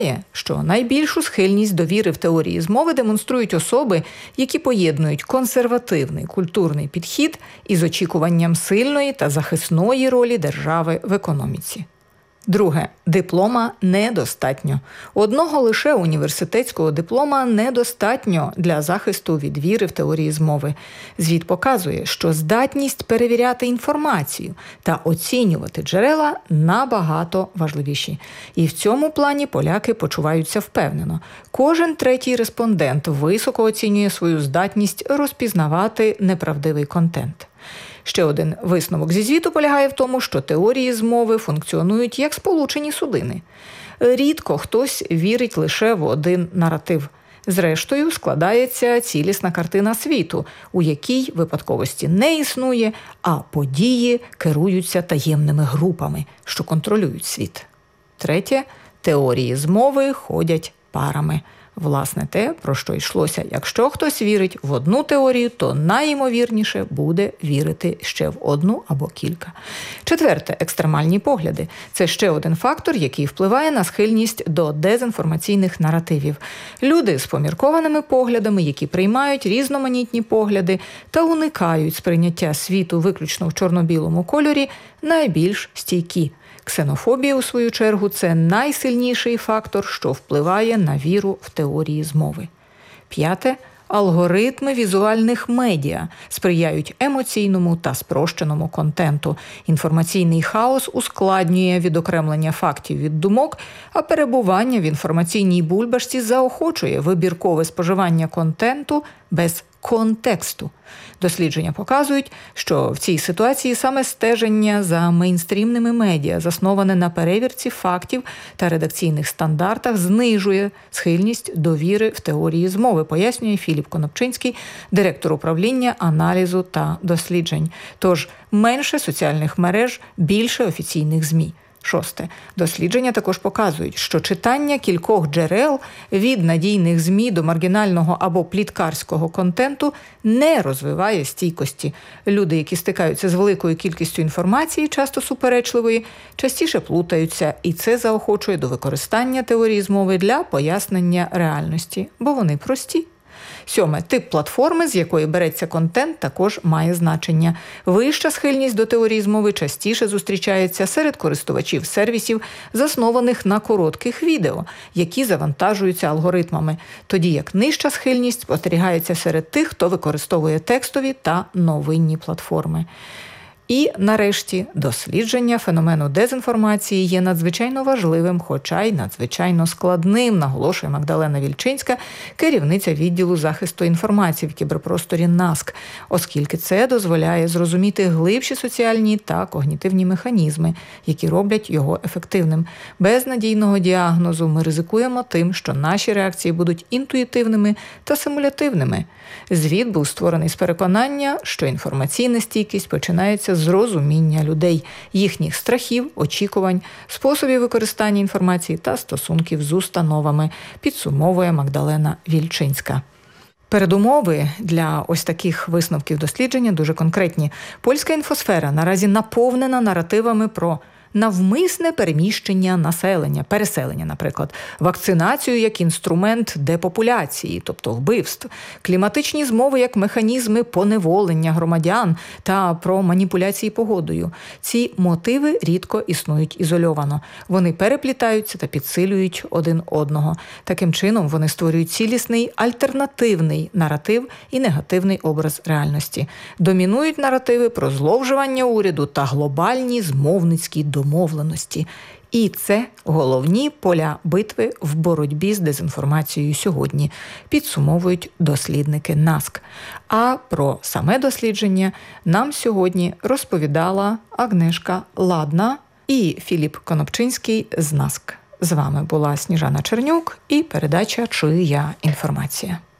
що найбільшу схильність до віри в теорії змови демонструють особи, які поєднують консервативний культурний підхід із очікуванням сильної та захисної ролі держави в економіці. Друге. Диплома недостатньо. Одного лише університетського диплома недостатньо для захисту від віри в теорії змови. Звіт показує, що здатність перевіряти інформацію та оцінювати джерела набагато важливіші. І в цьому плані поляки почуваються впевнено. Кожен третій респондент високо оцінює свою здатність розпізнавати неправдивий контент. Ще один висновок зі звіту полягає в тому, що теорії змови функціонують як сполучені судини. Рідко хтось вірить лише в один наратив. Зрештою, складається цілісна картина світу, у якій випадковості не існує, а події керуються таємними групами, що контролюють світ. Третє. Теорії змови ходять парами. Власне, те, про що йшлося. Якщо хтось вірить в одну теорію, то найімовірніше буде вірити ще в одну або кілька. Четверте. Екстремальні погляди. Це ще один фактор, який впливає на схильність до дезінформаційних наративів. Люди з поміркованими поглядами, які приймають різноманітні погляди та уникають сприйняття світу виключно в чорно-білому кольорі, найбільш стійкі. Ксенофобія, у свою чергу, це найсильніший фактор, що впливає на віру в теорії змови. П'яте. Алгоритми візуальних медіа сприяють емоційному та спрощеному контенту. Інформаційний хаос ускладнює відокремлення фактів від думок, а перебування в інформаційній бульбашці заохочує вибіркове споживання контенту без контексту. Дослідження показують, що в цій ситуації саме стеження за мейнстрімними медіа, засноване на перевірці фактів та редакційних стандартах, знижує схильність до віри в теорії змови, пояснює Філіп Конопчинський, директор управління аналізу та досліджень. Тож менше соціальних мереж, більше офіційних ЗМІ. Шосте. Дослідження також показують, що читання кількох джерел від надійних ЗМІ до маргінального або пліткарського контенту не розвиває стійкості. Люди, які стикаються з великою кількістю інформації, часто суперечливої, частіше плутаються, і це заохочує до використання теорії змови для пояснення реальності, бо вони прості. Сьоме. Тип платформи, з якої береться контент, також має значення. Вища схильність до теорії змови частіше зустрічається серед користувачів сервісів, заснованих на коротких відео, які завантажуються алгоритмами, тоді як нижча схильність спостерігається серед тих, хто використовує текстові та новинні платформи. І, нарешті, дослідження феномену дезінформації є надзвичайно важливим, хоча й надзвичайно складним, наголошує Магдалена Вільчинська, керівниця відділу захисту інформації в кіберпросторі НАСК, оскільки це дозволяє зрозуміти глибші соціальні та когнітивні механізми, які роблять його ефективним. Без надійного діагнозу ми ризикуємо тим, що наші реакції будуть інтуїтивними та симулятивними. Звіт був створений з переконання, що інформаційна стійкість починається з розуміння людей, їхніх страхів, очікувань, способів використання інформації та стосунків з установами, підсумовує Магдалена Вільчинська. Передумови для ось таких висновків дослідження дуже конкретні. Польська інфосфера наразі наповнена наративами про навмисне переміщення населення, переселення, наприклад, вакцинацію як інструмент депопуляції, тобто вбивств, кліматичні змови як механізми поневолення громадян та про маніпуляції погодою. Ці мотиви рідко існують ізольовано. Вони переплітаються та підсилюють один одного. Таким чином, вони створюють цілісний альтернативний наратив і негативний образ реальності. Домінують наративи про зловживання уряду та глобальні змовницькі домовленості. І це головні поля битви в боротьбі з дезінформацією сьогодні, підсумовують дослідники НАСК. А про саме дослідження нам сьогодні розповідала Агнешка Ладна і Філіп Конопчинський з НАСК. З вами була Сніжана Чернюк і передача «Чия інформація».